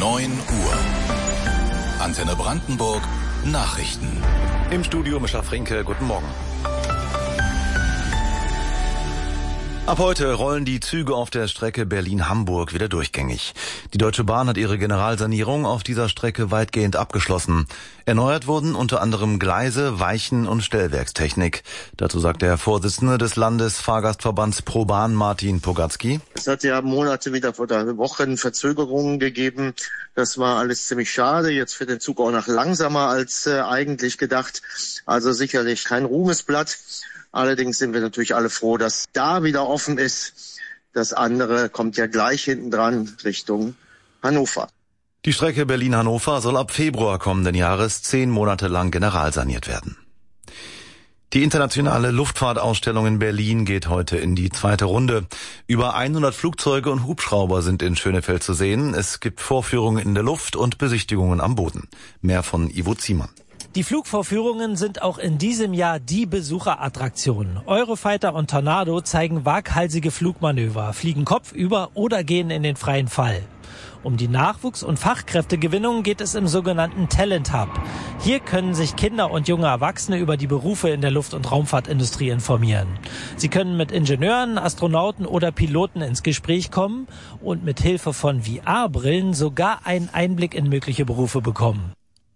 9 Uhr. Antenne Brandenburg Nachrichten. Im Studio Mischa Frinke, guten Morgen. Ab heute rollen die Züge auf der Strecke Berlin-Hamburg wieder durchgängig. Die Deutsche Bahn hat ihre Generalsanierung auf dieser Strecke weitgehend abgeschlossen. Erneuert wurden unter anderem Gleise, Weichen und Stellwerkstechnik. Dazu sagt der Vorsitzende des Landesfahrgastverbands ProBahn, Martin Pogatzky: Es hat ja Monate oder Wochen Verzögerungen gegeben. Das war alles ziemlich schade. Jetzt wird der Zug auch noch langsamer als eigentlich gedacht. Also sicherlich kein Ruhmesblatt. Allerdings sind wir natürlich alle froh, dass da wieder offen ist. Das andere kommt ja gleich hinten dran Richtung Hannover. Die Strecke Berlin-Hannover soll ab Februar kommenden Jahres 10 Monate lang generalsaniert werden. Die internationale Luftfahrtausstellung in Berlin geht heute in die zweite Runde. Über 100 Flugzeuge und Hubschrauber sind in Schönefeld zu sehen. Es gibt Vorführungen in der Luft und Besichtigungen am Boden. Mehr von Ivo Ziemann. Die Flugvorführungen sind auch in diesem Jahr die Besucherattraktion. Eurofighter und Tornado zeigen waghalsige Flugmanöver, fliegen kopfüber oder gehen in den freien Fall. Um die Nachwuchs- und Fachkräftegewinnung geht es im sogenannten Talent Hub. Hier können sich Kinder und junge Erwachsene über die Berufe in der Luft- und Raumfahrtindustrie informieren. Sie können mit Ingenieuren, Astronauten oder Piloten ins Gespräch kommen und mit Hilfe von VR-Brillen sogar einen Einblick in mögliche Berufe bekommen.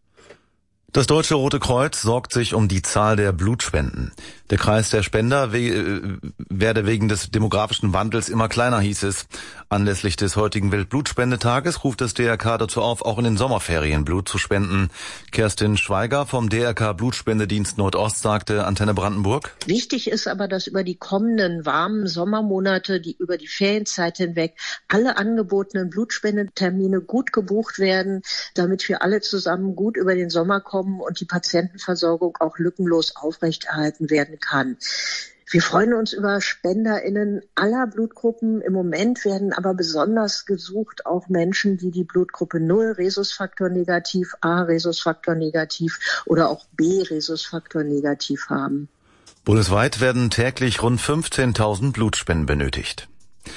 Das Deutsche Rote Kreuz sorgt sich um die Zahl der Blutspenden. Der Kreis der Spender werde wegen des demografischen Wandels immer kleiner, hieß es. Anlässlich des heutigen Weltblutspendetages ruft das DRK dazu auf, auch in den Sommerferien Blut zu spenden. Kerstin Schweiger vom DRK Blutspendedienst Nordost sagte Antenne Brandenburg: Wichtig ist aber, dass über die kommenden warmen Sommermonate, über die Ferienzeit hinweg, alle angebotenen Blutspendetermine gut gebucht werden, damit wir alle zusammen gut über den Sommer kommen und die Patientenversorgung auch lückenlos aufrechterhalten werden kann. Wir freuen uns über SpenderInnen aller Blutgruppen. Im Moment werden aber besonders gesucht auch Menschen, die die Blutgruppe 0 Rhesusfaktor negativ, A Rhesusfaktor negativ oder auch B Rhesusfaktor negativ haben. Bundesweit werden täglich rund 15.000 Blutspenden benötigt.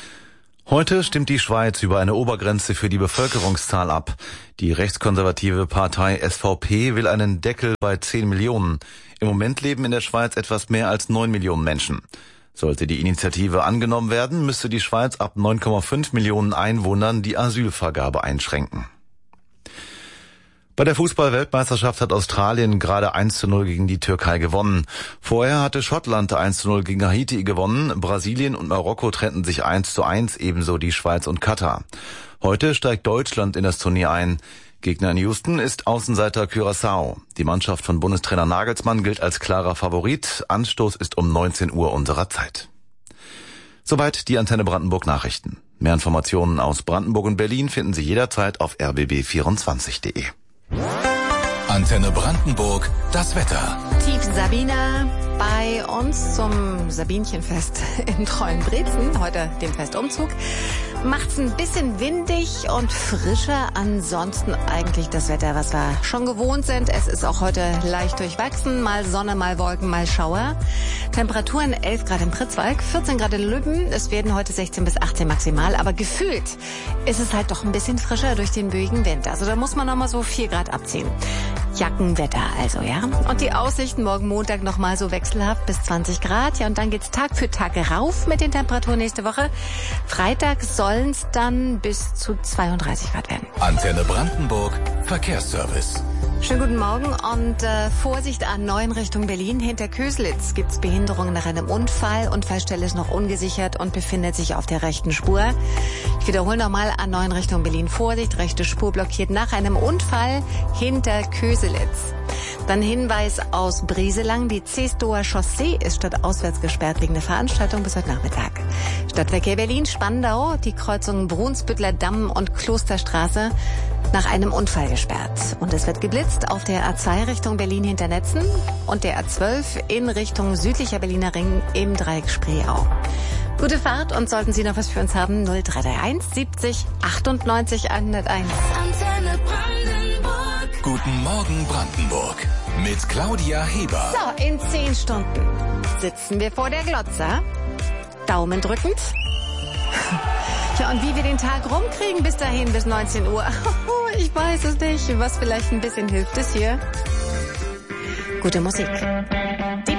Heute stimmt die Schweiz über eine Obergrenze für die Bevölkerungszahl ab. Die rechtskonservative Partei SVP will einen Deckel bei 10 Millionen. Im Moment leben in der Schweiz etwas mehr als 9 Millionen Menschen. Sollte die Initiative angenommen werden, müsste die Schweiz ab 9,5 Millionen Einwohnern die Asylvergabe einschränken. Bei der Fußball-Weltmeisterschaft hat Australien gerade 1:0 gegen die Türkei gewonnen. Vorher hatte Schottland 1:0 gegen Haiti gewonnen. Brasilien und Marokko trennten sich 1:1, ebenso die Schweiz und Katar. Heute steigt Deutschland in das Turnier ein. Gegner in Houston ist Außenseiter Curaçao. Die Mannschaft von Bundestrainer Nagelsmann gilt als klarer Favorit. Anstoß ist um 19 Uhr unserer Zeit. Soweit die Antenne Brandenburg Nachrichten. Mehr Informationen aus Brandenburg und Berlin finden Sie jederzeit auf rbb24.de. Antenne Brandenburg, das Wetter. Tief Sabina bei uns zum Sabinchenfest in Treuenbrietzen, heute dem Festumzug. Macht's ein bisschen windig und frischer, ansonsten eigentlich das Wetter, was wir schon gewohnt sind. Es ist auch heute leicht durchwachsen, mal Sonne, mal Wolken, mal Schauer. Temperaturen 11 Grad im Pritzwalk, 14 Grad in Lübben. Es werden heute 16 bis 18 maximal, aber gefühlt ist es halt doch ein bisschen frischer durch den böigen Wind. Also da muss man nochmal so 4 Grad abziehen. Jackenwetter also, ja. Und die Aussichten morgen Montag nochmal so wechselhaft bis 20 Grad. Ja, und dann geht's Tag für Tag rauf mit den Temperaturen nächste Woche. Freitag sollen es dann bis zu 32 Grad werden. Antenne Brandenburg, Verkehrsservice. Schönen guten Morgen und Vorsicht A9 Richtung Berlin. Hinter Köslitz gibt's Behinderungen nach einem Unfall. Unfallstelle ist noch ungesichert und befindet sich auf der rechten Spur. Ich wiederhole nochmal A9 Richtung Berlin. Vorsicht, rechte Spur blockiert nach einem Unfall hinter Köslitz. Dann Hinweis aus Brieselang. Die Zestower Chaussee ist stadtauswärts gesperrt wegen der Veranstaltung bis heute Nachmittag. Stadtverkehr Berlin-Spandau, die Kreuzungen Brunsbüttler Damm und Klosterstraße nach einem Unfall gesperrt. Und es wird geblitzt auf der A2 Richtung Berlin hinter Netzen und der A12 in Richtung südlicher Berliner Ring im Dreieck Spreeau. Gute Fahrt und sollten Sie noch was für uns haben, 0331 70 98 101. Antenne Brandenburg. Guten Morgen Brandenburg mit Claudia Heber. So, in 10 Stunden sitzen wir vor der Glotze, Daumen drückend. Ja, und wie wir den Tag rumkriegen bis dahin, bis 19 Uhr, ich weiß es nicht. Was vielleicht ein bisschen hilft, ist hier gute Musik.